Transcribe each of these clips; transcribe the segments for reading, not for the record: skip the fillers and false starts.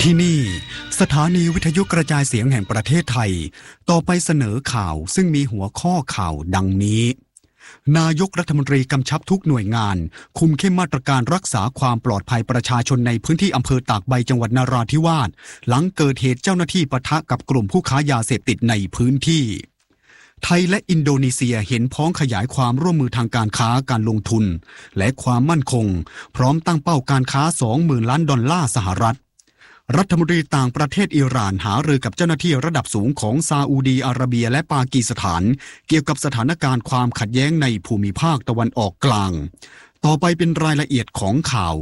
ที่นี่สถานีวิทยุกระจายเสียงแห่งประเทศไทยต่อไปเสนอข่าวซึ่งมีหัวข้อข่าวดังนี้นายกรัฐมนตรีกำชับทุกหน่วยงานคุมเข้มมาตรการรักษาความปลอดภัยประชาชนในพื้นที่อำเภอตากใบจังหวัดนราธิวาสหลังเกิดเหตุเจ้าหน้าที่ปะทะกับกลุ่มผู้ค้ายาเสพติดในพื้นที่ไทยและอินโดนีเซียเห็นพ้องขยายความร่วมมือทางการค้าการลงทุนและความมั่นคงพร้อมตั้งเป้าการค้า 20,000 ล้านดอลลาร์สหรัฐรัฐมนตรีต่างประเทศอิหร่านหารือกับเจ้าหน้าที่ระดับสูงของซาอุดีอาระเบียและปากีสถานเกี่ยวกับสถานการณ์ความขัดแย้งในภูมิภาคตะวันออกกลางต่อไปเป็นรายละเอียดของข่าว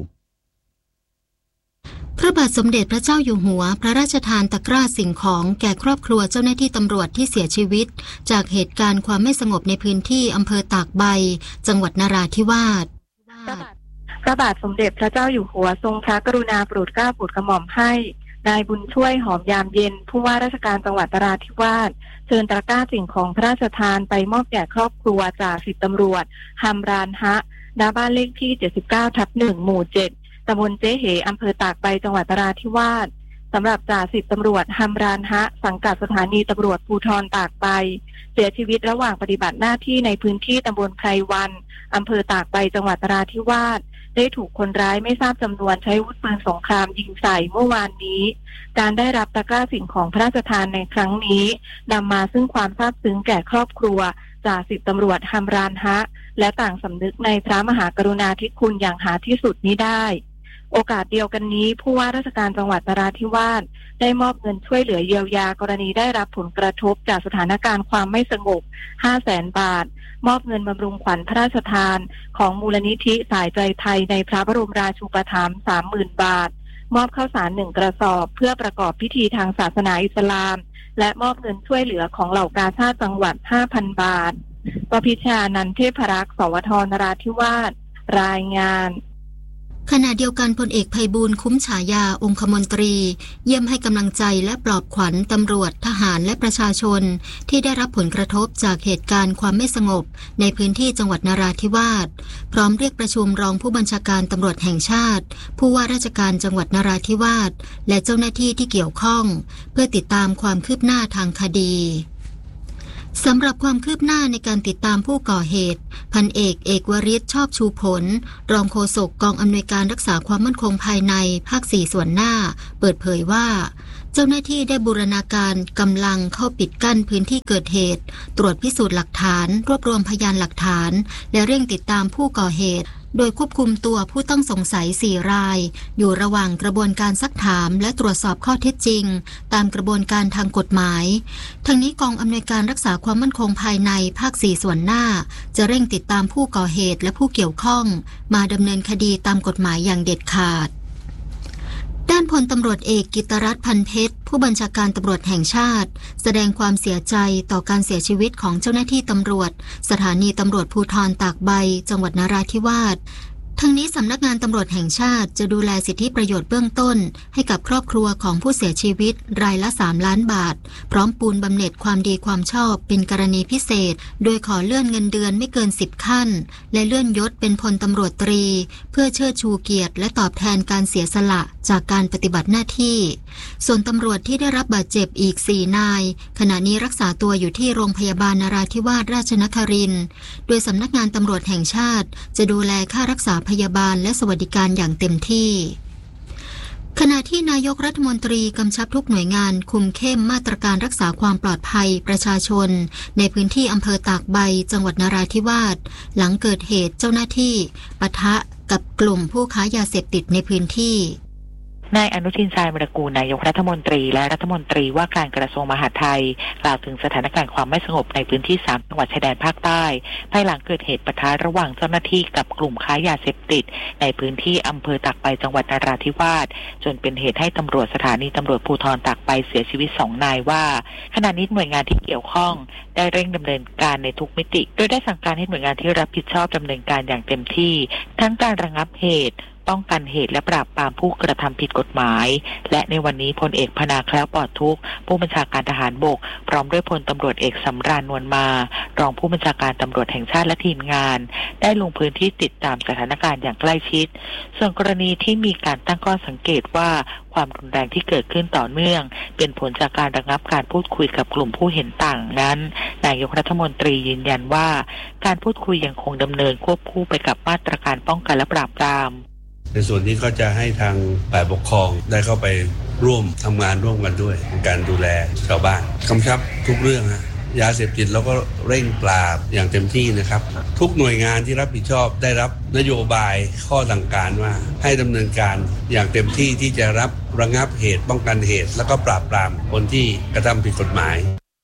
พระบาทสมเด็จพระเจ้าอยู่หัวพระราชทานตะกร้าสิ่งของแก่ครอบครัวเจ้าหน้าที่ตำรวจที่เสียชีวิตจากเหตุการณ์ความไม่สงบในพื้นที่อำเภอตากใบจังหวัดนราธิวาสพระบาทสมเด็จพระเจ้าอยู่หัวทรงพระกรุณาโปรดเกล้าโปรดกระหม่อมให้นายบุญช่วยหอมยามเย็นผู้ว่าราชการจังหวัดนราธิวาสเชิญตะกร้าสิ่งของพระราชทานไปมอบแก่ครอบครัวจ่าสิบตำรวจฮัมรานฮะณบ้านเลขที่ 79/1 หมู่ 7 ตำบลเจ๊เหอำเภอตากใบจังหวัดนราธิวาสสำหรับจ่าสิบตำรวจฮัมรานฮะสังกัดสถานีตำรวจภูธรตากใบเสียชีวิตระหว่างปฏิบัติหน้าที่ในพื้นที่ตำบลไพรวันอำเภอตากใบจังหวัดนราธิวาสได้ถูกคนร้ายไม่ทราบจำนวนใช้อาวุธปืนสงครามยิงใส่เมื่อวานนี้การได้รับตะกร้าสิ่งของพระราชทานในครั้งนี้นำมาซึ่งความซาบซึ้งแก่ครอบครัวจ่าสิบตำรวจฮัมรานฮะและต่างสำนึกในพระมหากรุณาธิคุณอย่างหาที่สุดมิได้โอกาสเดียวกันนี้ผู้ว่าราชการจังหวัดนราธิวาสได้มอบเงินช่วยเหลือเยียวยากรณีได้รับผลกระทบจากสถานการณ์ความไม่สงบ 500,000 บาทมอบเงินบำรุงขวัญพระราชทานของมูลนิธิสายใจไทยในพระบรมราชูปถัมภ์ 30,000 บาทมอบข้าวสาร1กระสอบเพื่อประกอบพิธีทางศาสนาอิสลามและมอบเงินช่วยเหลือของเหล่ากาชาดจังหวัด 5,000 บาทปพิชานันท์เทพรักษ์สวทนราธิวาสรายงานขณะเดียวกันพลเอกไพบูลย์คุ้มฉายาองคมนตรีเยี่ยมให้กำลังใจและปลอบขวัญตำรวจทหารและประชาชนที่ได้รับผลกระทบจากเหตุการณ์ความไม่สงบในพื้นที่จังหวัดนราธิวาสพร้อมเรียกประชุมรองผู้บัญชาการตำรวจแห่งชาติผู้ว่าราชการจังหวัดนราธิวาสและเจ้าหน้าที่ที่เกี่ยวข้องเพื่อติดตามความคืบหน้าทางคดีสำหรับความคืบหน้าในการติดตามผู้ก่อเหตุพันเอกเอกวริศชอบชูผลรองโฆษกกองอำนวยการรักษาความมั่นคงภายในภาค 4 ส่วนหน้าเปิดเผยว่าเจ้าหน้าที่ได้บูรณาการกำลังเข้าปิดกั้นพื้นที่เกิดเหตุตรวจพิสูจน์หลักฐานรวบรวมพยานหลักฐานและเร่งติดตามผู้ก่อเหตุโดยควบคุมตัวผู้ต้องสงสัย4รายอยู่ระหว่างกระบวนการซักถามและตรวจสอบข้อเท็จจริงตามกระบวนการทางกฎหมายทั้งนี้กองอำนวยการรักษาความมั่นคงภายในภาค 4 ส่วนหน้าจะเร่งติดตามผู้ก่อเหตุและผู้เกี่ยวข้องมาดำเนินคดีตามกฎหมายอย่างเด็ดขาดด้านพลตำรวจเอกกิตรัตน์ พันเพชรผู้บัญชาการตำรวจแห่งชาติแสดงความเสียใจต่อการเสียชีวิตของเจ้าหน้าที่ตำรวจสถานีตำรวจภูธรตากใบจังหวัดนราธิวาสทั้งนี้สำนักงานตำรวจแห่งชาติจะดูแลสิทธิประโยชน์เบื้องต้นให้กับครอบครัวของผู้เสียชีวิตรายละ3 ล้านบาทพร้อมปูนบำเหน็จความดีความชอบเป็นกรณีพิเศษโดยขอเลื่อนเงินเดือนไม่เกิน10 ขั้นและเลื่อนยศเป็นพลตำรวจตรีเพื่อเชิดชูเกียรติและตอบแทนการเสียสละจากการปฏิบัติหน้าที่ส่วนตำรวจที่ได้รับบาดเจ็บอีก4 นายขณะนี้รักษาตัวอยู่ที่โรงพยาบาลนราธิวาสราชนครินทร์โดยสำนักงานตำรวจแห่งชาติจะดูแลค่ารักษาพยาบาลและสวัสดิการอย่างเต็มที่ขณะที่นายกรัฐมนตรีกำชับทุกหน่วยงานคุมเข้มมาตรการรักษาความปลอดภัยประชาชนในพื้นที่อำเภอตากใบจังหวัดนราธิวาสหลังเกิดเหตุเจ้าหน้าที่ปะทะกับกลุ่มผู้ค้ายาเสพติดในพื้นที่นายอนุทิน ชาญวิรากูลนายกรัฐมนตรีและรัฐมนตรีว่าการกระทรวงมหาดไทยกล่าวถึงสถานการณ์ความไม่สงบในพื้นที่3 จังหวัดชายแดนภาคใต้ภายหลังเกิดเหตุปะทะระหว่างเจ้าหน้าที่กับกลุ่มค้ายาเสพติดในพื้นที่อำเภอตากใบจังหวัดนราธิวาสจนเป็นเหตุให้ตำรวจสถานีตำรวจภูธรตากใบเสียชีวิต2 นายว่าขณะนี้หน่วยงานที่เกี่ยวข้องได้เร่งดำเนินการในทุกมิติโดยได้สั่งการให้หน่วยงานที่รับผิดชอบดำเนินการอย่างเต็มที่ทั้งการระงับเหตุป้องกันเหตุและปราบปรามผู้กระทำผิดกฎหมายและในวันนี้พลเอกพนาแคล้วปลอดทุกข์ผู้บัญชาการทหารบกพร้อมด้วยพลตำรวจเอกสำราญนวลมารองผู้บัญชาการตำรวจแห่งชาติและทีมงานได้ลงพื้นที่ติดตามสถานการณ์อย่างใกล้ชิดส่วนกรณีที่มีการตั้งข้อสังเกตว่าความรุนแรงที่เกิดขึ้นต่อเนื่องเป็นผลจากการระงับการพูดคุยกับกลุ่มผู้เห็นต่างนั้นนายกรัฐมนตรียืนยันว่าการพูดคุยยังคงดำเนินควบคู่ไปกับมาตรการป้องกันและปราบปรามในส่วนนี้ก็จะให้ทางฝ่ายปกครองได้เข้าไปร่วมทำงานร่วมกันด้วยในการดูแลชาวบ้านกำชับทุกเรื่องยาเสพติดเราก็เร่งปราบอย่างเต็มที่นะครับทุกหน่วยงานที่รับผิดชอบได้รับนโยบายข้อสั่งการว่าให้ดำเนินการอย่างเต็มที่ที่จะรับระงับเหตุป้องกันเหตุแล้วก็ปราบปรามคนที่กระทำผิดกฎหมาย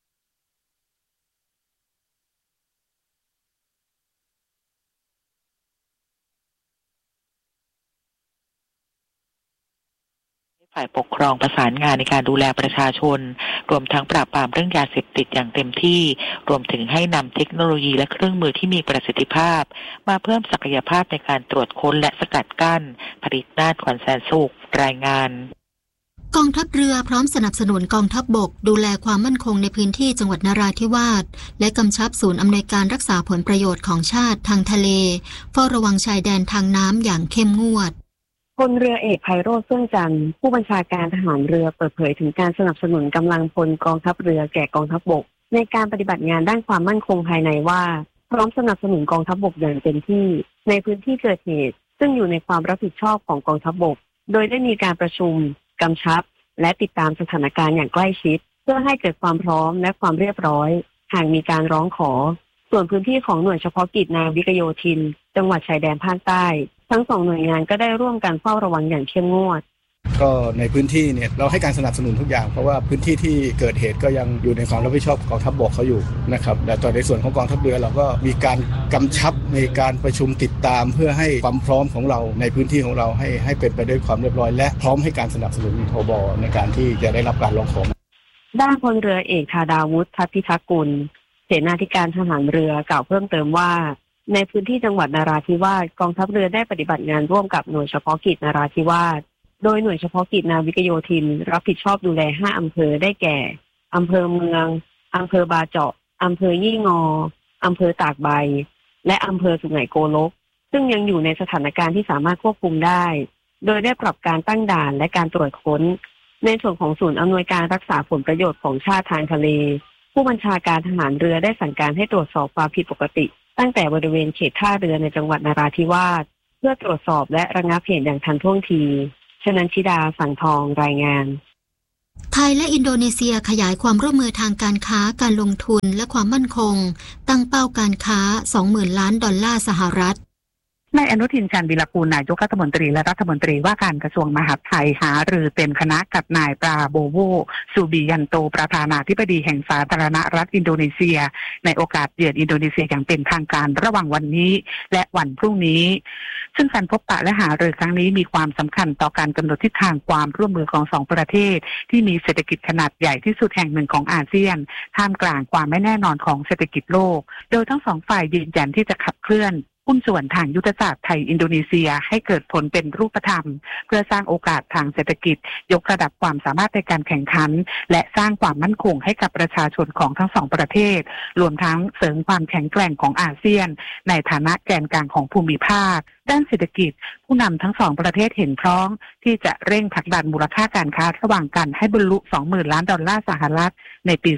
ฝ่ายปกครองประสานงานในการดูแลประชาชนรวมทั้งปราบปรามเรื่องยาเสพติดอย่างเต็มที่รวมถึงให้นำเทคโนโลยีและเครื่องมือที่มีประสิทธิภาพมาเพิ่มศักยภาพในการตรวจค้นและสกัดกั้นผลิตนาถ ขวัญแสนสุขรายงานกองทัพเรือพร้อมสนับสนุนกองทัพบกดูแลความมั่นคงในพื้นที่จังหวัดนราธิวาสและกำชับศูนย์อำนวยการรักษาผลประโยชน์ของชาติทางทะเลเฝ้าระวังชายแดนทางน้ำอย่างเข้มงวดพลเรือเอกไพโรจน์ เฟื่องจันทร์ผู้บัญชาการทหารเรือเปิดเผยถึงการสนับสนุนกำลังพลกองทัพเรือแก่กองทัพบกในการปฏิบัติงานด้านความมั่นคงภายในว่าพร้อมสนับสนุนกองทัพบกอย่างเต็มที่ในพื้นที่เกิดเหตุซึ่งอยู่ในความรับผิดชอบของกองทัพบกโดยได้มีการประชุมกำชับและติดตามสถานการณ์อย่างใกล้ชิดเพื่อให้เกิดความพร้อมและความเรียบร้อยหากมีการร้องขอส่วนพื้นที่ของหน่วยเฉพาะกิจนาวิกโยธินจังหวัดชายแดนภาคใต้ทั้ง2หน่วยงานก็ได้ร่วมกันเฝ้าระวังอย่างเข้มงวดก็ในพื้นที่เนี่ยเราให้การสนับสนุนทุกอย่างเพราะว่าพื้นที่ที่เกิดเหตุก็ยังอยู่ในความรับผิดชอบกองทัพบกเขาอยู่นะครับแต่ในส่วนของกองทัพเรือเราก็มีการกำชับในการประชุมติดตามเพื่อให้ความพร้อมของเราในพื้นที่ของเราให้เป็นไปด้วยความเรียบร้อยและพร้อมให้การสนับสนุนทบในการที่จะได้รับการร้องขอด้านพลเรือเอกธาดาวุฒิทัพพิทักษ์กุลเสนาธิการทหารเรือกล่าวเพิ่มเติมว่าในพื้นที่จังหวัดนราธิวาสกองทัพเรือได้ปฏิบัติงานร่วมกับหน่วยเฉพาะกิจนราธิวาสโดยหน่วยเฉพาะกิจนาวิกโยธินรับผิดชอบดูแล5อำเภอได้แก่อำเภอเมืองอำเภอบาเจาะอำเภอยี่งออำเภอตากใบและอำเภอสุไหงโกลกซึ่งยังอยู่ในสถานการณ์ที่สามารถควบคุมได้โดยได้ปรับการตั้งด่านและการตรวจค้นในส่วนของศูนย์อำนวยการรักษาผลประโยชน์ของชาติทางทะเลผู้บัญชาการทหารเรือได้สั่งการให้ตรวจสอบความผิดปกติตั้งแต่บริเวณเขตท่าเรือในจังหวัดนราธิวาสเพื่อตรวจสอบและระงับเหตุอย่างทันท่วงทีชนันชิดาสังทองรายงานไทยและอินโดนีเซียขยายความร่วมมือทางการค้าการลงทุนและความมั่นคงตั้งเป้าการค้า 20,000 ล้านดอลลาร์สหรัฐนายอนุทิน ชาญวีรกูลนายกรัฐมนตรีและรัฐมนตรีว่าการกระทรวงมหาดไทยหารือเป็นคณะกับนายปราโบโวซูบิยันโตประธานาธิบดีแห่งสาธารณรัฐอินโดนีเซียในโอกาสเยือนอินโดนีเซียอย่างเป็นทางการระหว่างวันนี้และวันพรุ่งนี้ซึ่งการพบปะและหารือครั้งนี้มีความสำคัญต่อการกำหนดทิศทางความร่วมมือของ2ประเทศที่มีเศรษฐกิจขนาดใหญ่ที่สุดแห่งหนึ่งของอาเซียนท่ามกลางความไม่แน่นอนของเศรษฐกิจโลกโดยทั้ง2ฝ่ายยืนยันที่จะขับเคลื่อนหุ้นส่วนทางยุทธศาสตร์ไทยอินโดนีเซียให้เกิดผลเป็นรูปธรรมเพื่อสร้างโอกาสทางเศรษฐกิจยกระดับความสามารถในการแข่งขันและสร้างความมั่นคงให้กับประชาชนของทั้ง2ประเทศรวมทั้งเสริมความแข็งแกร่งของอาเซียนในฐานะแกนกลางของภูมิภาคด้านเศรษฐกิจผู้นำทั้ง2ประเทศเห็นพร้อมที่จะเร่งผลักดันมูลค่าการค้าระหว่างกันให้บรรลุ 20,000 ล้านดอลลาร์สหรัฐในปี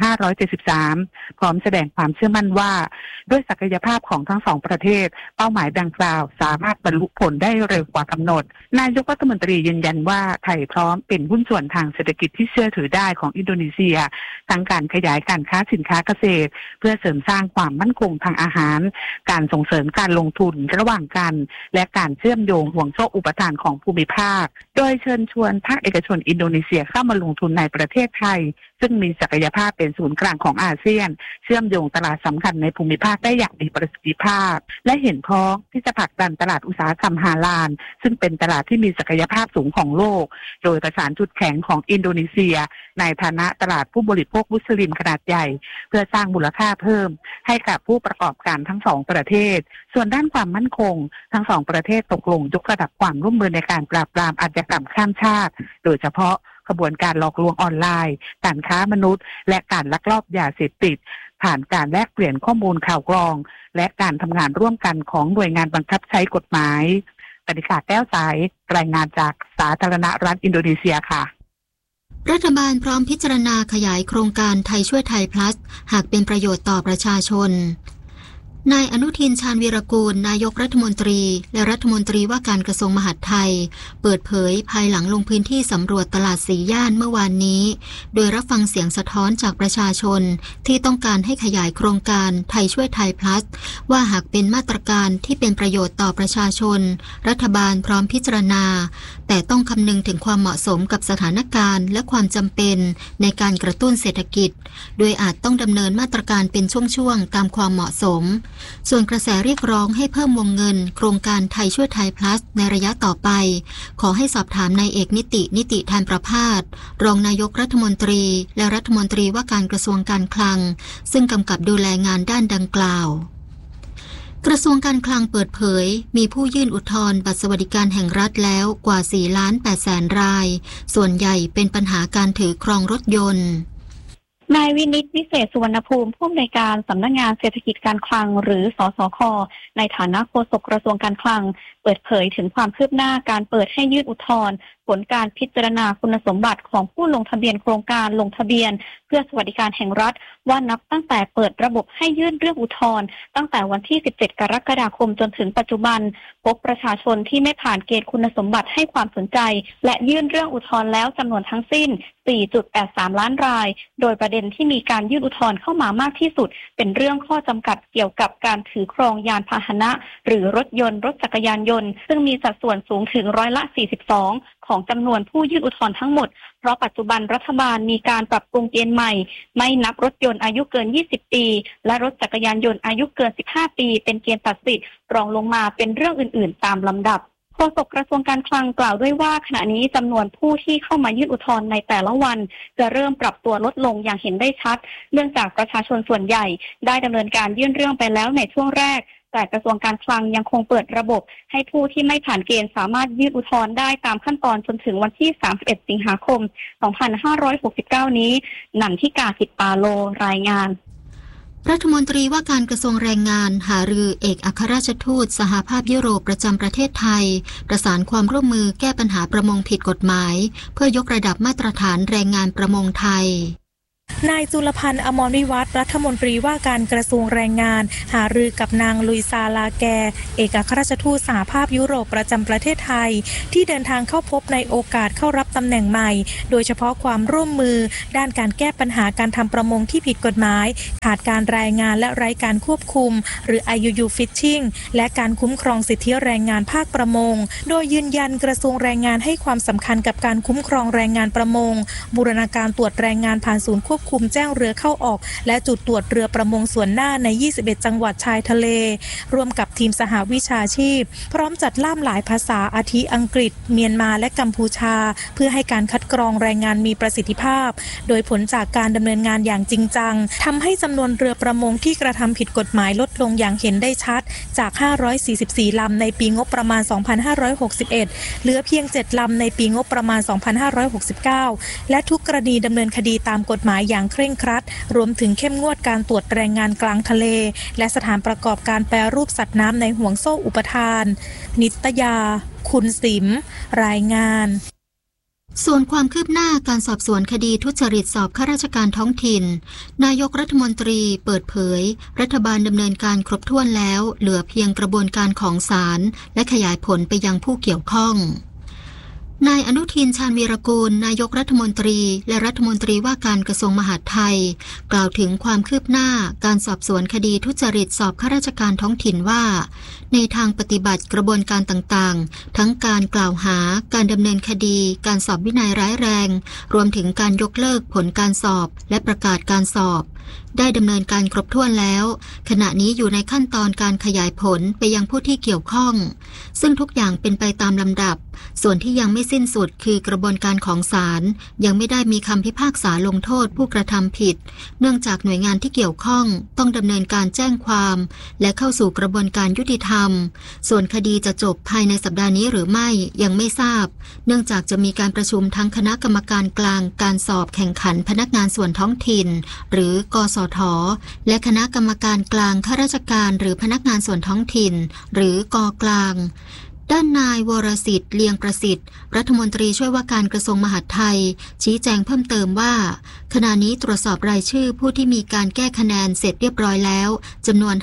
2573 พร้อมแสดงความเชื่อมั่นว่าด้วยศักยภาพของทั้ง2ประเทศเป้าหมายดังกล่าวสามารถบรรลุผลได้เร็วกว่ากำหนดนายกรัฐมนตรียืนยันว่าไทยพร้อมเป็นหุ้นส่วนทางเศรษฐกิจที่เชื่อถือได้ของอินโดนีเซียทั้งการขยายการค้าสินค้าเกษตรเพื่อเสริมสร้างความมั่นคงทางอาหารการส่งเสริมการลงทุนระหว่างกันและการเชื่อมโยงห่วงโซ่อุปทานของภูมิภาคโดยเชิญชวนภาคเอกชนอินโดนีเซียเข้ามาลงทุนในประเทศไทยซึ่งมีศักยภาพเป็นศูนย์กลางของอาเซียนเชื่อมโยงตลาดสำคัญในภูมิภาคได้อย่างมีประสิทธิภาพและเห็นพ้องที่จะผลักดันตลาดอุตสาหกรรมฮาลาลซึ่งเป็นตลาดที่มีศักยภาพสูงของโลกโดยประสานจุดแข็งของอินโดนีเซียในฐานะตลาดผู้บริโภคมุสลิมขนาดใหญ่เพื่อสร้างมูลค่าเพิ่มให้กับผู้ประกอบการทั้ง2ประเทศส่วนด้านความมั่นคงทั้งสองประเทศตกลงยกระดับความร่วมมือในการปราบปรามอาชญากรรมข้ามชาติโดยเฉพาะขบวนการหลอกลวงออนไลน์การค้ามนุษย์และการลักลอบยาเสพติดผ่านการแลกเปลี่ยนข้อมูลข่าวกรองและการทำงานร่วมกันของหน่วยงานบังคับใช้กฎหมายปณิกาแก้วสายรายงานจากสาธารณรัฐอินโดนีเซียค่ะรัฐบาลพร้อมพิจารณาขยายโครงการไทยช่วยไทย plus หากเป็นประโยชน์ต่อประชาชนนายอนุทินชาญวีรกูลนายกรัฐมนตรีและรัฐมนตรีว่าการกระทรวงมหาดไทยเปิดเผยภายหลังลงพื้นที่สำรวจตลาดสีย่านเมื่อวานนี้โดยรับฟังเสียงสะท้อนจากประชาชนที่ต้องการให้ขยายโครงการไทยช่วยไทย plus ว่าหากเป็นมาตรการที่เป็นประโยชน์ต่อประชาชนรัฐบาลพร้อมพิจารณาแต่ต้องคำนึงถึงความเหมาะสมกับสถานการณ์และความจำเป็นในการกระตุ้นเศรษฐกิจโดยอาจต้องดำเนินมาตรการเป็นช่วงๆตามความเหมาะสมส่วนกระแสเรียกร้องให้เพิ่มวงเงินโครงการไทยช่วยไทย plus ในระยะต่อไปขอให้สอบถามนายเอกนิติแทนประภาสรองนายกรัฐมนตรีและรัฐมนตรีว่าการกระทรวงการคลังซึ่งกำกับดูแลงานด้านดังกล่าวกระทรวงการคลังเปิดเผยมีผู้ยื่นอุทธรณ์บัตรสวัสดิการแห่งรัฐแล้วกว่า 4,800,000 รายส่วนใหญ่เป็นปัญหาการถือครองรถยนต์นายวินิตวิเศษสุวรรณภูมิผู้อำนวยการสำนักงานเศรษฐกิจการคลังหรือสสค.ในฐานะโฆษกกระทรวงการคลังเปิดเผยถึงความคืบหน้าการเปิดให้ยื่นอุทธรณ์ผลการพิจารณาคุณสมบัติของผู้ลงทะเบียนโครงการลงทะเบียนเพื่อสวัสดิการแห่งรัฐว่านับตั้งแต่เปิดระบบให้ยื่นเรื่องอุทธรณ์ตั้งแต่วันที่17 กรกฎาคมจนถึงปัจจุบันพบประชาชนที่ไม่ผ่านเกณฑ์คุณสมบัติให้ความสนใจและยื่นเรื่องอุทธรณ์แล้วจำนวนทั้งสิ้น 4.83 ล้านรายโดยประเด็นที่มีการยื่นอุทธรณ์เข้ามามากที่สุดเป็นเรื่องข้อจำกัดเกี่ยวกับการถือครองยานพาหนะหรือรถยนต์รถจักรยานยนต์ซึ่งมีสัดส่วนสูงถึง42%ของจำนวนผู้ยื่นอุทธรณ์ทั้งหมดเพราะปัจจุบันรัฐบาลมีการปรับปรุงเกณฑ์ใหม่ไม่นับรถยนต์อายุเกิน20 ปีและรถจักรยานยนต์อายุเกิน15 ปีเป็นเกณฑ์ตัดสิทธิ์รองลงมาเป็นเรื่องอื่นๆตามลำดับโฆษกกระทรวงการคลังกล่าวด้วยว่าขณะนี้จำนวนผู้ที่เข้ามายื่นอุทธรณ์ในแต่ละวันจะเริ่มปรับตัวลดลงอย่างเห็นได้ชัดเนื่องจากประชาชนส่วนใหญ่ได้ดำเนินการยื่นเรื่องไปแล้วในช่วงแรกแต่กระทรวงการคลังยังคงเปิดระบบให้ผู้ที่ไม่ผ่านเกณฑ์สามารถยื่นอุทธรณ์ได้ตามขั้นตอนจนถึงวันที่31 สิงหาคม 2569 นี้นันทิกา กิจปาโลรายงานรัฐมนตรีว่าการกระทรวงแรงงานหารือเอกอัครราชทูตสหภาพยุโรปประจำประเทศไทยประสานความร่วมมือแก้ปัญหาประมงผิดกฎหมายเพื่อยกระดับมาตรฐานแรงงานประมงไทยนายจุลพันธ์อมรวิวัฒน์รัฐมนตรีว่าการกระทรวงแรงงานหารือกับนางลุยซาลาแกเอกอัครราชทูตสหภาพยุโรปประจำประเทศไทยที่เดินทางเข้าพบในโอกาสเข้ารับตำแหน่งใหม่โดยเฉพาะความร่วมมือด้านการแก้ปัญหาการทำประมงที่ผิดกฎหมายขาดการรายงานและไร้การควบคุมหรือ IUU Fishing และการคุ้มครองสิทธิแรงงานภาคประมงโดยยืนยันกระทรวงแรงงานให้ความสำคัญกับการคุ้มครองแรงงานประมงบูรณาการตรวจแรงงานผ่านศูนย์ควบคุมแจ้งเรือเข้าออกและจุดตรวจเรือประมงส่วนหน้าใน21จังหวัดชายทะเลร่วมกับทีมสหวิชาชีพพร้อมจัดล่ามหลายภาษาอาทิอังกฤษเมียนมาและกัมพูชาเพื่อให้การคัดกรองแรงงานมีประสิทธิภาพโดยผลจากการดำเนินงานอย่างจริงจังทำให้จำนวนเรือประมงที่กระทำผิดกฎหมายลดลงอย่างเห็นได้ชัดจาก544ลำในปีงบประมาณ2561เหลือเพียง7ลำในปีงบประมาณ2569และทุกกรณีดำเนินคดีตามกฎหมายอย่างเคร่งครัดรวมถึงเข้มงวดการตรวจแรงงานกลางทะเลและสถานประกอบการแปรรูปสัตว์น้ำในห่วงโซ่อุปทานนิตยาคุณสิมรายงานส่วนความคืบหน้าการสอบสวนคดีทุจริตสอบข้าราชการท้องถิ่นนายกรัฐมนตรีเปิดเผยรัฐบาลดำเนินการครบถ้วนแล้วเหลือเพียงกระบวนการของศาลและขยายผลไปยังผู้เกี่ยวข้องนายอนุทินชาญวีรกูลนายกรัฐมนตรีและรัฐมนตรีว่าการกระทรวงมหาดไทยกล่าวถึงความคืบหน้าการสอบสวนคดีทุจริตสอบข้าราชการท้องถิ่นว่าในทางปฏิบัติกระบวนการต่างๆทั้งการกล่าวหาการดำเนินคดีการสอบวินัยร้ายแรงรวมถึงการยกเลิกผลการสอบและประกาศการสอบได้ดำเนินการครบถ้วนแล้วขณะนี้อยู่ในขั้นตอนการขยายผลไปยังผู้ที่เกี่ยวข้องซึ่งทุกอย่างเป็นไปตามลำดับส่วนที่ยังไม่สิ้นสุดคือกระบวนการของศาลยังไม่ได้มีคำพิพากษาลงโทษผู้กระทำผิดเนื่องจากหน่วยงานที่เกี่ยวข้องต้องดำเนินการแจ้งความและเข้าสู่กระบวนการยุติธรรมส่วนคดีจะจบภายในสัปดาห์นี้หรือไม่ยังไม่ทราบเนื่องจากจะมีการประชุมทั้งคณะกรรมการกลางการสอบแข่งขันพนักงานส่วนท้องถิ่นหรือกสท.และคณะกรรมการกลางข้าราชการหรือพนักงานส่วนท้องถิ่นหรือกกลางด้านนายวรสิทธิ์เลียงประสิทธิ์รัฐมนตรีช่วยว่าการกระทรวงมหาดไทยชี้แจงเพิ่มเติมว่าขณะนี้ตรวจสอบรายชื่อผู้ที่มีการแก้คะแนนเสร็จเรียบร้อยแล้วจำนวน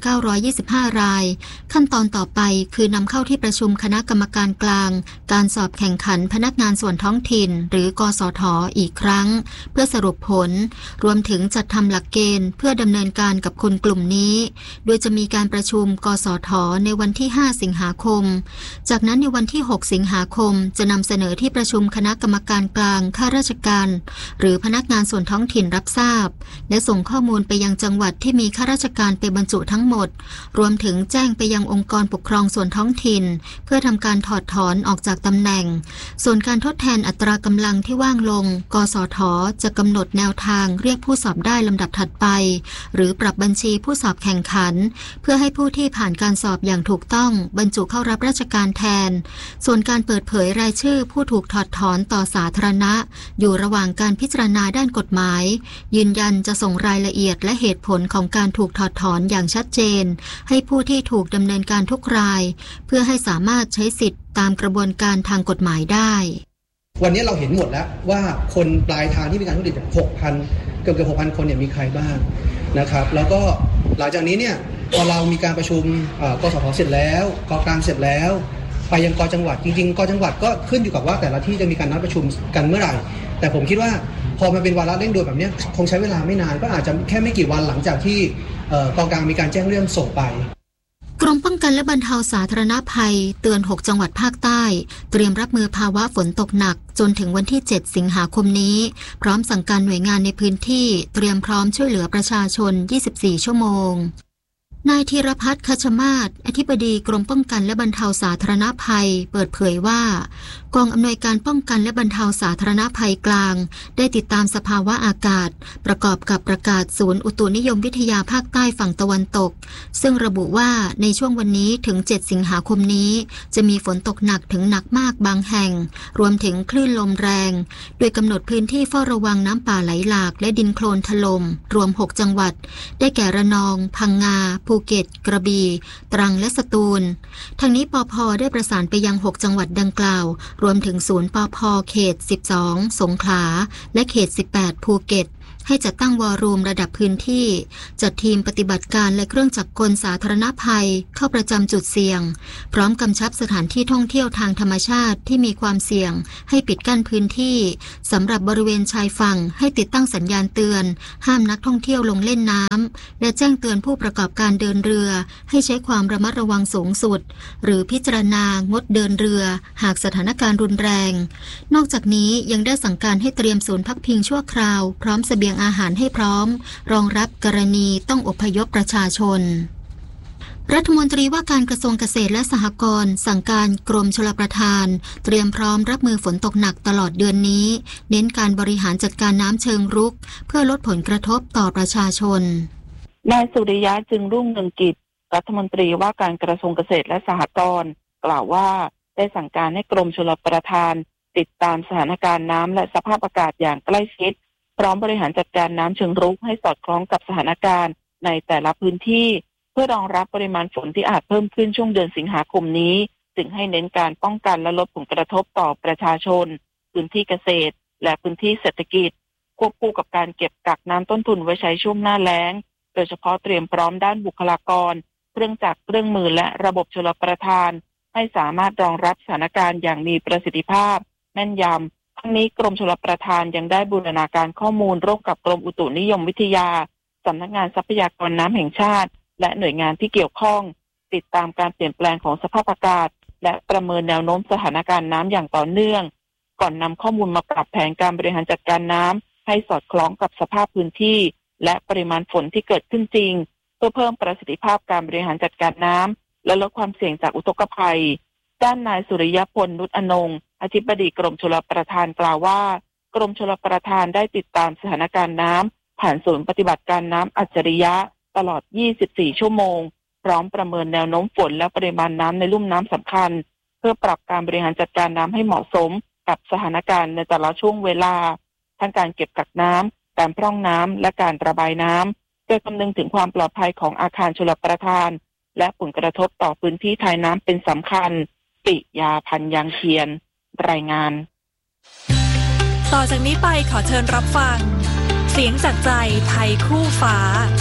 5,925 รายขั้นตอนต่อไปคือนำเข้าที่ประชุมคณะกรรมการกลางการสอบแข่งขันพนักงานส่วนท้องถิ่นหรือกสท.อีกครั้งเพื่อสรุปผลรวมถึงจัดทำหลักเกณฑ์เพื่อดำเนินการกับคนกลุ่มนี้โดยจะมีการประชุมกสท.ในวันที่ 5 สิงหาคมจากนั้นในวันที่ 6 สิงหาคมจะนำเสนอที่ประชุมคณะกรรมการกลางข้าราชการหรือพนักงานส่วนท้องถิ่นรับทราบและส่งข้อมูลไปยังจังหวัดที่มีข้าราชการไปบรรจุทั้งหมดรวมถึงแจ้งไปยังองค์กรปกครองส่วนท้องถิ่นเพื่อทำการถอดถอนออกจากตำแหน่งส่วนการทดแทนอัตรากำลังที่ว่างลงกสท.จะกำหนดแนวทางเรียกผู้สอบได้ลำดับถัดไปหรือปรับบัญชีผู้สอบแข่งขันเพื่อให้ผู้ที่ผ่านการสอบอย่างถูกต้องบรรจุเข้ารับราชการแทนส่วนการเปิดเผยรายชื่อผู้ถูกถอดถอนต่อสาธารณะอยู่ระหว่างการพิจารณาด้านกฎหมายยืนยันจะส่งรายละเอียดและเหตุผลของการถูกถอดถอนอย่างชัดเจนให้ผู้ที่ถูกดำเนินการทุกรายเพื่อให้สามารถใช้สิทธิ์ตามกระบวนการทางกฎหมายได้วันนี้เราเห็นหมดแล้วว่าคนปลายทางที่มีการทุจริต 6,000 เกือบ 6,000 คนเนี่ยมีใครบ้างนะครับแล้วก็หลังจากนี้เนี่ยพอเรามีการประชุมกสท.เสร็จแล้วกกลางเสร็จแล้วไปยังกจังหวัดจริงๆกจังหวัดก็ขึ้นอยู่กับว่าแต่ละที่จะมีการนัดประชุมกันเมื่อไหร่แต่ผมคิดว่าพอมันเป็นวาระเร่งด่วนแบบนี้คงใช้เวลาไม่นานก็อาจจะแค่ไม่กี่วันหลังจากที่กองกลางมีการแจ้งเรื่องส่งไปกรมป้องกันและบรรเทาสาธารณภัยเตือน6จังหวัดภาคใต้เตรียมรับมือภาวะฝนตกหนักจนถึงวันที่7สิงหาคมนี้พร้อมสั่งการหน่วยงานในพื้นที่เตรียมพร้อมช่วยเหลือประชาชน24ชั่วโมงนายธีรพัฒน์ คัชมาศอธิบดีกรมป้องกันและบรรเทาสาธารณภัยเปิดเผยว่ากองอำนวยการป้องกันและบรรเทาสาธารณภัยกลางได้ติดตามสภาวะอากาศประกอบกับประกาศศูนย์อุตุนิยมวิทยาภาคใต้ฝั่งตะวันตกซึ่งระบุว่าในช่วงวันนี้ถึง7สิงหาคมนี้จะมีฝนตกหนักถึงหนักมากบางแห่งรวมถึงคลื่นลมแรงโดยกำหนดพื้นที่เฝ้าระวังน้ำป่าไหลหลากและดินโคลนถล่มรวม6จังหวัดได้แก่ระนองพังงาภูเก็ตกระบี่ตรังและสตูลทางนี้ปภ.ได้ประสานไปยัง6จังหวัดดังกล่าวรวมถึงศูนย์ปภ.เขต12สงขลาและเขต18ภูเก็ตให้จัดตั้งวอรูมระดับพื้นที่จัดทีมปฏิบัติการและเครื่องจักรกลสาธารณภัยเข้าประจำจุดเสี่ยงพร้อมกำชับสถานที่ท่องเที่ยวทางธรรมชาติที่มีความเสี่ยงให้ปิดกั้นพื้นที่สำหรับบริเวณชายฝั่งให้ติดตั้งสัญญาณเตือนห้ามนักท่องเที่ยวลงเล่นน้ำและแจ้งเตือนผู้ประกอบการเดินเรือให้ใช้ความระมัดระวังสูงสุดหรือพิจารณางดเดินเรือหากสถานการณ์รุนแรงนอกจากนี้ยังได้สั่งการให้เตรียมศูนย์พักพิงชั่วคราวพร้อมเสบียงอาหารให้พร้อมรองรับกรณีต้องอพยพประชาชนรัฐมนตรีว่าการกระทรวงเกษตรและสหกรณ์สั่งการกรมชลประทานเตรียมพร้อมรับมือฝนตกหนักตลอดเดือนนี้เน้นการบริหารจัดการน้ำเชิงรุกเพื่อลดผลกระทบต่อประชาชนนายสุริยะจึงรุ่งเรืองกิจรัฐมนตรีว่าการกระทรวงเกษตรและสหกรณ์กล่าวว่าได้สั่งการให้กรมชลประทานติดตามสถานการณ์น้ำและสภาพอากาศอย่างใกล้ชิดพร้อมบริหารจัดการน้ำเชิงรุกให้สอดคล้องกับสถานการณ์ในแต่ละพื้นที่เพื่อรองรับปริมาณฝนที่อาจเพิ่มขึ้นช่วงเดือนสิงหาคมนี้จึงให้เน้นการป้องกันและลดผลกระทบต่อประชาชนพื้นที่เกษตรและพื้นที่เศรษฐกิจควบคู่กับการเก็บกักน้ำต้นทุนไว้ใช้ช่วงหน้าแล้งโดยเฉพาะเตรียมพร้อมด้านบุคลากรเครื่องจักรเครื่องมือและระบบชลประทานให้สามารถรองรับสถานการณ์อย่างมีประสิทธิภาพแม่นยำทั้งนี้กรมชลประทานยังได้บูรณาการข้อมูลร่วมกับกรมอุตุนิยมวิทยาสำนักงานทรัพยากรน้ำแห่งชาติและหน่วยงานที่เกี่ยวข้องติดตามการเปลี่ยนแปลงของสภาพอากาศและประเมินแนวโน้มสถานการณ์น้ำอย่างต่อเนื่องก่อนนำข้อมูลมาปรับแผนการบริหารจัดการน้ำให้สอดคล้องกับสภาพพื้นที่และปริมาณฝนที่เกิดขึ้นจริงเพื่อเพิ่มประสิทธิภาพการบริหารจัดการน้ำและลดความเสี่ยงจากอุทกภัยด้านนายสุริยพลนุชอนงค์อธิบดีกรมชลประทานกล่าวว่ากรมชลประทานได้ติดตามสถานการณ์น้ำผ่านศูนย์ปฏิบัติการน้ำอัจฉริยะตลอด 24 ชั่วโมงพร้อมประเมินแนวโน้มฝนและปริมาณน้ำในลุ่มน้ำสำคัญเพื่อปรับการบริหารจัดการน้ำให้เหมาะสมกับสถานการณ์ในแต่ละช่วงเวลาทั้งการเก็บกักน้ำการพร่องน้ำและการระบายน้ำโดยคำนึงถึงความปลอดภัยของอาคารชลประทานและผลกระทบต่อพื้นที่ทายน้ำเป็นสำคัญปิยาพันธ์ยังเทียนรายงานต่อจากนี้ไปขอเชิญรับฟังเสียงจากใจไทยคู่ฟ้า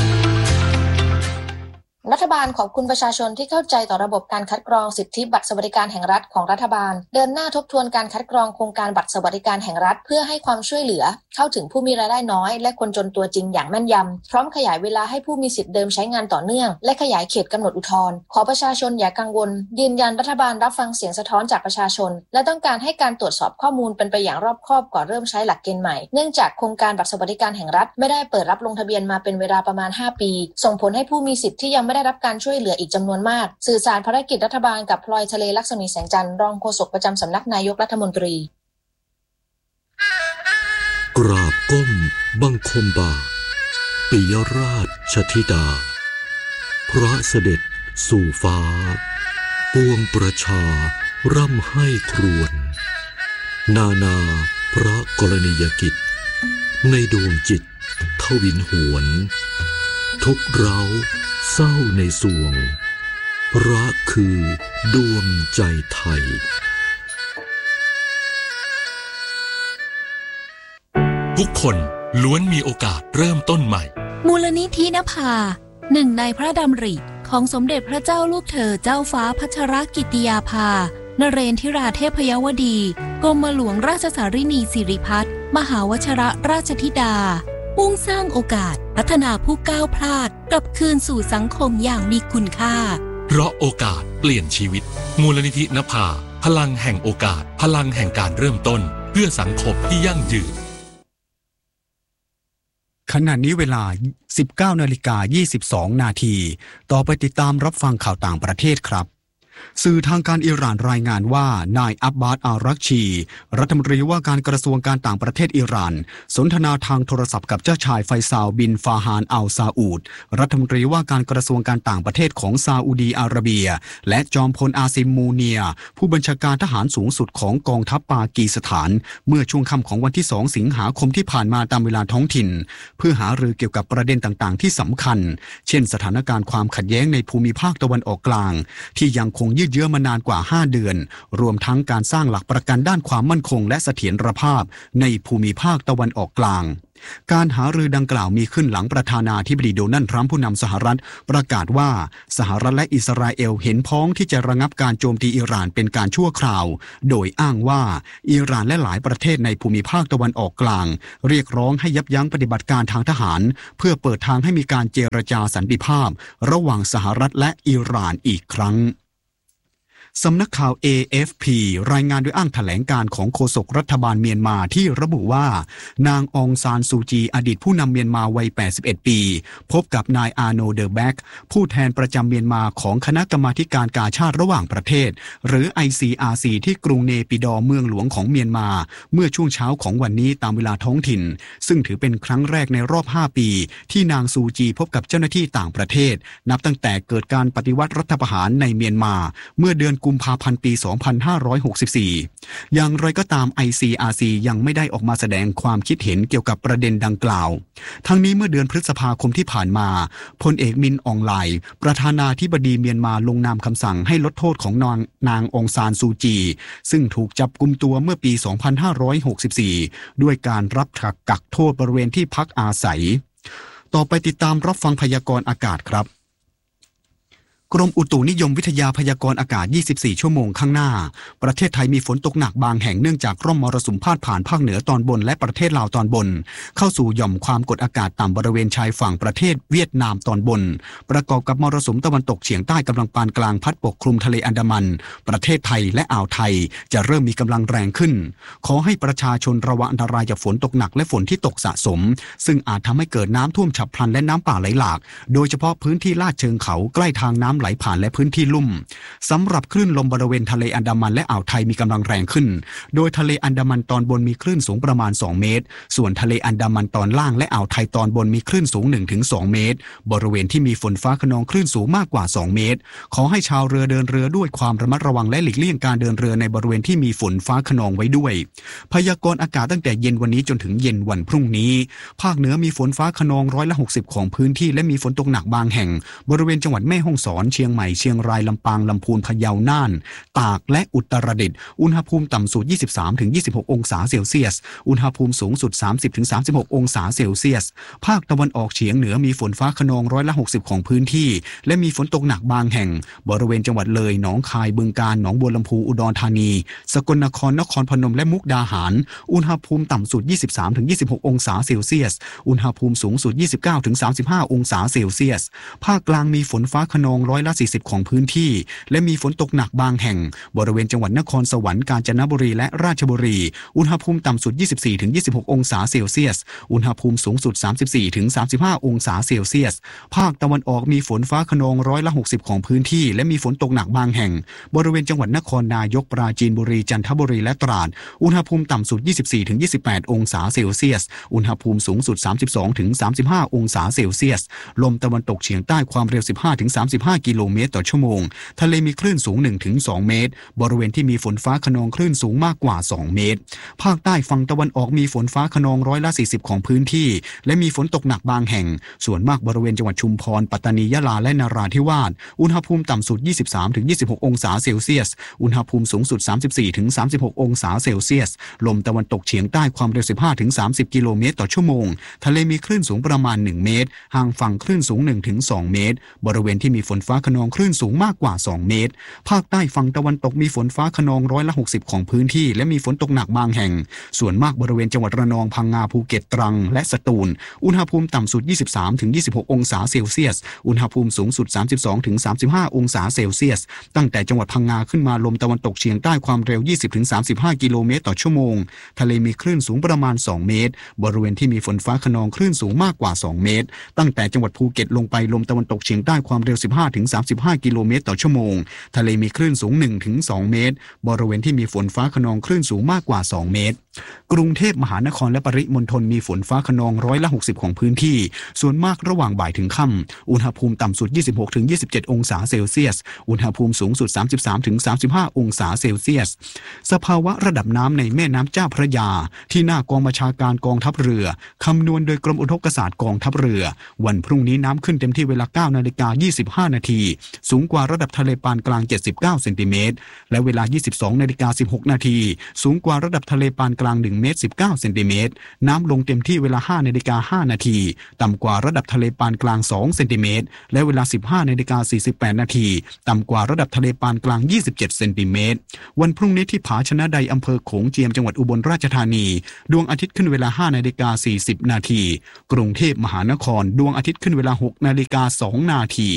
รัฐบาลขอบคุณประชาชนที่เข้าใจต่อระบบการคัดกรองสิทธิบัตรสวัสดิการแห่งรัฐของรัฐบาลเดินหน้าทบทวนการคัดกรองโครงการบัตรสวัสดิการแห่งรัฐเพื่อให้ความช่วยเหลือเข้าถึงผู้มีรายได้น้อยและคนจนตัวจริงอย่างแม่นยำพร้อมขยายเวลาให้ผู้มีสิทธิ์เดิมใช้งานต่อเนื่องและขยายเขตกำหนดอุทธรณ์ขอประชาชนอย่ากังวลยืนยันรัฐบาลรับฟังเสียงสะท้อนจากประชาชนและต้องการให้การตรวจสอบข้อมูลเป็นไปอย่างรอบคอบก่อนเริ่มใช้หลักเกณฑ์ใหม่เนื่องจากโครงการบัตรสวัสดิการแห่งรัฐไม่ได้เปิดรับลงทะเบียนมาเป็นเวลาประมาณ5ปีส่งผลให้ผู้มีสิทธิ์ที่ยังไม่ได้รับการช่วยเหลืออีกจำนวนมากสื่อสารภารกิจรัฐบาลกับพลอยทะเลลักษมีแสงจันทร์รองโฆษกประจำสำนักนายกรัฐมนตรีกราบก้มบังคมบาทปิยราชธิดาพระเสด็จสู่ฟ้าปวงประชาร่ำให้ครวญนาพระกรณียกิจในดวงจิตทวินหวนทุกเร้าเศร้าในสวงรักคือดวงใจไทยทุกคนล้วนมีโอกาสเริ่มต้นใหม่มูลนิธินภาหนึ่งในพระดำริของสมเด็จพระเจ้าลูกเธอเจ้าฟ้าพัชรกิติยาภานเรนทิราเทพยวดีกรมหลวงราชสารินีสิริพัฒน์มหาวชิรราชธิดามุ่งสร้างโอกาสพัฒนาผู้ก้าวพลาดกลับคืนสู่สังคมอย่างมีคุณค่าเพราะโอกาสเปลี่ยนชีวิตมูลนิธินภาพลังแห่งโอกาสพลังแห่งการเริ่มต้นเพื่อสังคมที่ยั่งยืนขณะนี้เวลา 19:22 นาทีต่อไปติดตามรับฟังข่าวต่างประเทศครับสื่อทางการอิหร่านรายงานว่านายอับบาสอารักชีรัฐมนตรีว่าการกระทรวงการต่างประเทศอิหร่านสนทนาทางโทรศัพท์กับเจ้าชายไฟซาลบินฟาฮานอัลซาอูดรัฐมนตรีว่าการกระทรวงการต่างประเทศของซาอุดีอาระเบียและจอมพลอาซิมมูเนียผู้บัญชาการทหารสูงสุดของกองทัพปากีสถานเมื่อช่วงค่ำของวันที่2 สิงหาคมที่ผ่านมาตามเวลาท้องถิ่นเพื่อหารือเกี่ยวกับประเด็นต่างๆที่สำคัญเช่นสถานการณ์ความขัดแย้งในภูมิภาคตะวันออกกลางที่ยังคงยืดเยื้อมานานกว่า5 เดือนรวมทั้งการสร้างหลักประกันด้านความมั่นคงและเสถียรภาพในภูมิภาคตะวันออกกลางการหารือดังกล่าวมีขึ้นหลังประธานาธิบดีโดนัลด์ทรัมป์ผู้นำสหรัฐประกาศว่าสหรัฐและอิสราเอลเห็นพ้องที่จะระงับการโจมตีอิหร่านเป็นการชั่วคราวโดยอ้างว่าอิหร่านและหลายประเทศในภูมิภาคตะวันออกกลางเรียกร้องให้ยับยั้งปฏิบัติการทางทหารเพื่อเปิดทางให้มีการเจรจาสันติภาพระหว่างสหรัฐและอิหร่านอีกครั้งสำนักข่าว AFP รายงานโดยอ้างแถลงการของโฆษกรัฐบาลเมียนมาที่ระบุว่านางองซานซูจีอดีตผู้นำเมียนมาวัย81 ปีพบกับนายอาโนเดอแบกผู้แทนประจำเมียนมาของคณะกรรมาธิการกาชาดระหว่างประเทศหรือ ICRC ที่กรุงเนปิดอร์เมืองหลวงของเมียนมาเมื่อช่วงเช้าของวันนี้ตามเวลาท้องถิ่นซึ่งถือเป็นครั้งแรกในรอบ5 ปีที่นางซูจีพบกับเจ้าหน้าที่ต่างประเทศนับตั้งแต่เกิดการปฏิวัติรัฐประหารในเมียนมาเมื่อเดือนกุมภาพันธ์ปี 2564 อย่างไรก็ตาม ICRC ยังไม่ได้ออกมาแสดงความคิดเห็นเกี่ยวกับประเด็นดังกล่าวทั้งนี้เมื่อเดือนพฤษภาคมที่ผ่านมาพลเอกมินอองไลน์ประธานาธิบดีเมียนมาลงนามคำสั่งให้ลดโทษของนางองซานซูจีซึ่งถูกจับกุมตัวเมื่อปี 2564 ด้วยการรับกักโทษบริเวณที่พักอาศัยต่อไปติดตามรับฟังพยากรณ์อากาศครับกรมอุตุนิยมวิทยาพยากรณ์อากาศ 24 ชั่วโมงข้างหน้าประเทศไทยมีฝนตกหนักบางแห่งเนื่องจากร่องมรสุมพาดผ่านภาคเหนือตอนบนและประเทศลาวตอนบนเข้าสู่หย่อมความกดอากาศต่ำบริเวณชายฝั่งประเทศเวียดนามตอนบนประกอบกับมรสุมตะวันตกเฉียงใต้กำลังปานกลางพัดปกคลุมทะเลอันดามันประเทศไทยและอ่าวไทยจะเริ่มมีกำลังแรงขึ้นขอให้ประชาชนระวังอันตรายจากฝนตกหนักและฝนที่ตกสะสมซึ่งอาจทำให้เกิดน้ำท่วมฉับพลันและน้ำป่าไหลหลากโดยเฉพาะพื้นที่ลาดเชิงเขาใกล้ทางน้ำไหลผ่านและพื้นที่ลุ่มสำหรับคลื่นลมบริเวณทะเลอันดามันและอ่าวไทยมีกำลังแรงขึ้นโดยทะเลอันดามันตอนบนมีคลื่นสูงประมาณ2เมตรส่วนทะเลอันดามันตอนล่างและอ่าวไทยตอนบนมีคลื่นสูง 1-2 เมตรบริเวณที่มีฝนฟ้าคะนองคลื่นสูงมากกว่า2เมตรขอให้ชาวเรือเดินเรือด้วยความระมัดระวังและหลีกเลี่ยงการเดินเรือในบริเวณที่มีฝนฟ้าคะนองไว้ด้วยพยากรณ์อากาศตั้งแต่เย็นวันนี้จนถึงเย็นวันพรุ่งนี้ภาคเหนือมีฝนฟ้าคะนอง60%ของพื้นที่และมีฝนตกหนักบางแห่งบริเวณจังหวัดแม่ฮ่องสอนเชียงใหม่เชียงรายลำปางลำพูนพะเยาน่านตากและอุตรดิตถ์อุณหภูมิต่ำสุด 23-26 องศาเซลเซียสอุณหภูมิสูงสุด 30-36 องศาเซลเซียสภาคตะวันออกเฉียงเหนือมีฝนฟ้าคะนอง60%ของพื้นที่และมีฝนตกหนักบางแห่งบริเวณจังหวัดเลยหนองคายบึงกาฬหนองบัวลำพูอุดรธานีสกลนครนครพนมและมุกดาหารอุณหภูมิต่ำสุด 23-26 องศาเซลเซียสอุณหภูมิสูงสุด 29-35 องศาเซลเซียสภาคกลางมีฝนฟ้าคะนอง40%ของพื้นที่และมีฝนตกหนักบางแห่งบริเวณจังหวัดนครสวรรค์กาญจนบุรีและราชบุรีอุณหภูมิต่ำสุด 24-26 องศาเซลเซียสอุณหภูมิสูงสุด 34-35 องศาเซลเซียสภาคตะวันออกมีฝนฟ้าคะนอง60%ของพื้นที่และมีฝนตกหนักบางแห่งบริเวณจังหวัดนครนายกปราจีนบุรีจันทบุรีและตราดอุณหภูมิต่ำสุด 24-28 องศาเซลเซียสอุณหภูมิสูงสุด 32-35 องศาเซลเซียสลมตะวันตกเฉียงใต้ความเร็ว 15-35 กิโลเมตรต่อชั่วโมงทะเลมีคลื่นสูง 1-2 เมตรบริเวณที่มีฝนฟ้าคะนองคลื่นสูงมากกว่า2เมตรภาคใต้ฝั่งตะวันออกมีฝนฟ้าคะนอง40%ของพื้นที่และมีฝนตกหนักบางแห่งส่วนมากบริเวณจังหวัดชุมพรปัตตานียะลาและนราธิวาสอุณหภูมิต่ำสุด 23-26 องศาเซลเซียสอุณหภูมิสูงสุด 34-36 องศาเซลเซียสลมตะวันตกเฉียงใต้ความเร็ว 15-30 กิโลเมตรต่อชั่วโมงทะเลมีคลื่นสูงประมาณ1เมตรห่างฝั่งคลื่นสูง 1-2 เมตรบริเวณที่มีฝนฟ้าคะนองคลื่นสูงมากกว่า2เมตรภาคใต้ฝั่งตะวันตกมีฝนฟ้าคะนอง60%ของพื้นที่และมีฝนตกหนักบางแห่งส่วนมากบริเวณจังหวัดระนองพังงาภูเก็ตตรังและสตูลอุณหภูมิต่ำสุด 23-26 องศาเซลเซียสอุณหภูมิสูงสุด 32-35 องศาเซลเซียสตั้งแต่จังหวัดพังงาขึ้นมาลมตะวันตกเฉียงใต้ความเร็ว 20-35 กิโลเมตรต่อชั่วโมงทะเลมีคลื่นสูงประมาณ2เมตรบริเวณที่มีฝนฟ้าคะนองคลื่นสูงมากกว่า2เมตรตั้งแต่จังหวัดภูเก็ตลงไปลมตะวันตกเฉียงใต้ความเร็ว 15-35 กิโลเมตรต่อชั่วโมงทะเลมีคลื่นสูง 1-2 เมตรบริเวณที่มีฝนฟ้าคะนองคลื่นสูงมากกว่า2เมตรกรุงเทพมหานครและปริมณฑลมีฝนฟ้าคะนอง60%ของพื้นที่ส่วนมากระหว่างบ่ายถึงค่ำอุณหภูมิต่ำสุด 26-27 องศาเซลเซียสอุณหภูมิสูงสุด 33-35 องศาเซลเซียสสภาวะระดับน้ำในแม่น้ำเจ้าพระยาที่หน้ากองบัญชาการกองทัพเรือคำนวณโดยกรมอุทกศาสตร์กองทัพเรือวันพรุ่งนี้น้ำขึ้นเต็มที่เวลา 9:25 นาทีสูงกว่าระดับทะเลปานกลาง79 เซนติเมตรและเวลา 22:16 นาทีสูงกว่าระดับทะเลปานกลาง1 เมตร 19 เซนติเมตรน้ำลงเต็มที่เวลา 5:05 นาทีต่ำกว่าระดับทะเลปานกลาง2 เซนติเมตรและเวลา 15:48 นาทีต่ำกว่าระดับทะเลปานกลาง27 เซนติเมตรวันพรุ่งนี้ที่ผาชนะใดอำเภอโขงเจียมจังหวัดอุบลราชธานีดวงอาทิตย์ขึ้นเวลา 5:40 นาทีกรุงเทพมหานครดวงอาทิตย์ขึ้นเวลา 6:02 นาที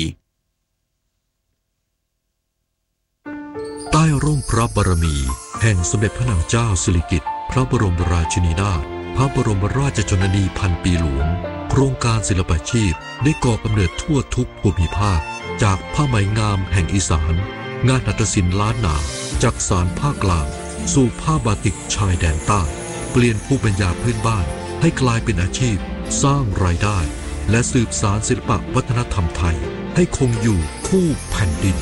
ใต้ร่มพระบารมีแห่งสมเด็จพระนางเจ้าสิริกิติ์พระบรมราชินีนาถพระบรมราชชนนีพันปีหลวงโครงการศิลปาชีพได้ก่อกำเนิดทั่วทุกภูมิภาคจากผ้าไหมงามแห่งอีสานงานหัตถศิลป์ล้านนาจากสานภาคกลางสู่ผ้าบาติกชายแดนใต้เปลี่ยนภูมิปัญญาพื้นบ้านให้กลายเป็นอาชีพสร้างรายได้และสืบสานศิลปวัฒนธรรมไทยให้คงอยู่คู่แผ่นดิน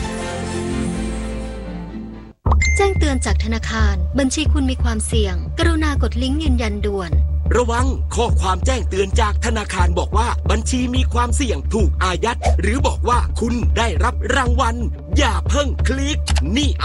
แจ้งเตือนจากธนาคารบัญชีคุณมีความเสี่ยงกรุณากดลิงก์ยืนยันด่วนระวังข้อความแจ้งเตือนจากธนาคารบอกว่าบัญชีมีความเสี่ยงถูกอายัดหรือบอกว่าคุณได้รับรางวัลอย่าเพิ่งคลิกนี่